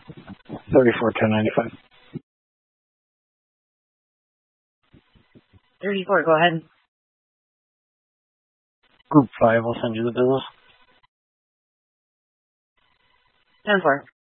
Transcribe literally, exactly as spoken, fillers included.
thirty-four ten ninety-five. thirty-four, go ahead. Group five, I'll send you the business. ten four.